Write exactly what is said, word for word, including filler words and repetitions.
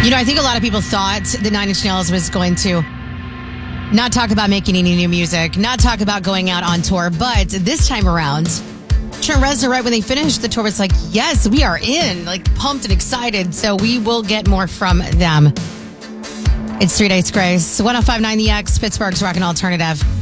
You know, I think a lot of people thought that Nine Inch Nails was going to not talk about making any new music, not talk about going out on tour, but this time around, Trent Reznor, right when they finished the tour, was like, yes, we are in, like pumped and excited, so we will get more from them. It's Three Days Grace, one oh five point nine The X, Pittsburgh's Rock and Alternative.